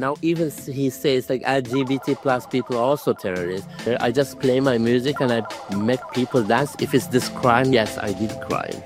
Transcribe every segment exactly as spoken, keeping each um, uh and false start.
now even he says like L G B T plus people are also terrorists. I just play my music and I make people dance. If it's this crime, yes, I did crime.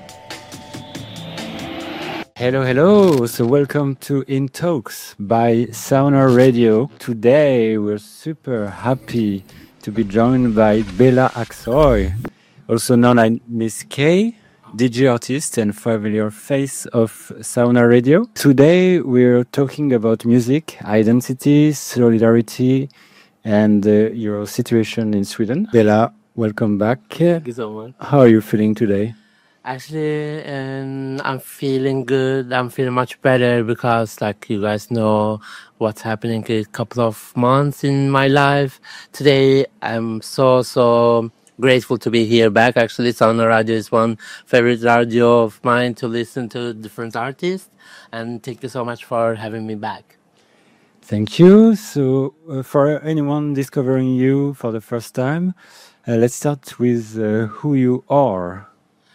Hello, hello. So welcome to In Talks by Sauna Radio. Today we're super happy to be joined by Bella Aksoy, also known as Miss K, D J artist and familiar face of Sauna Radio. Today we're talking about music, identity, solidarity, and uh, your situation in Sweden. Bella, welcome back. Thank you so much. How are you feeling today? Actually, um, I'm feeling good. I'm feeling much better because, like you guys know, what's happening a couple of months in my life. Today, I'm so so grateful to be here back. Actually, Sauna Radio is one favorite radio of mine to listen to different artists. And thank you so much for having me back. Thank you. So, uh, for anyone discovering you for the first time, uh, let's start with uh, who you are.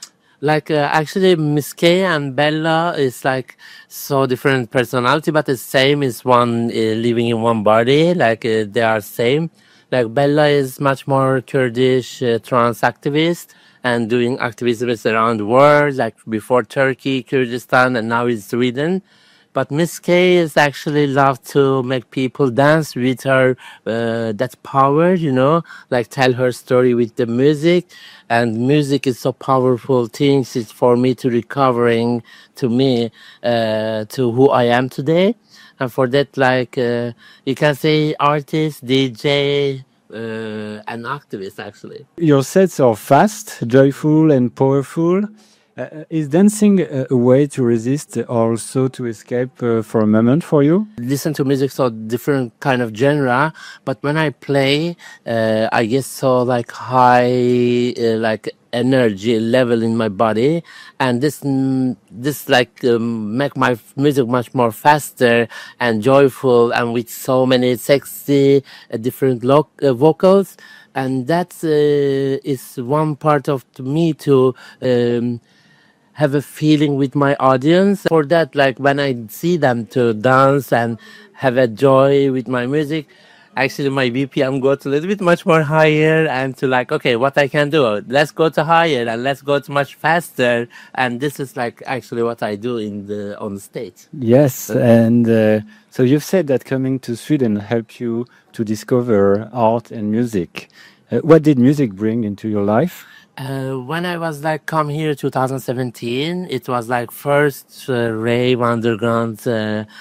Like uh, actually, Miss K and Bella is like so different personality, but the same is one uh, living in one body. Like uh, they are same. Like Bella is much more Kurdish uh, trans activist and doing activisms around the world. Like before Turkey, Kurdistan, and now is Sweden. But Miss K is actually love to make people dance with her uh, that power, you know, like tell her story with the music. And music is so powerful things. It's for me to recovering to me uh, to who I am today. And for that, like uh, you can say artist, D J, uh, and activist actually. Your sets are fast, joyful, and powerful. Uh, is dancing a, a way to resist, or also to escape uh, for a moment for you? Listen to music so different kind of genre, but when I play, uh, I get so like high uh, like energy level in my body, and this mm, this like um, make my f- music much more faster and joyful, and with so many sexy uh, different lo- uh, vocals, and that uh, is one part of me to. Um, have a feeling with my audience. For that, like when I see them to dance and have a joy with my music, actually my B P M goes a little bit much more higher and to like, okay, what I can do, let's go to higher and let's go to much faster. And this is like actually what I do in the on the stage. Yes, and uh, so you've said that coming to Sweden helped you to discover art and music. Uh, what did music bring into your life? Uh, when I was like come here twenty seventeen, it was like first uh, rave underground uh,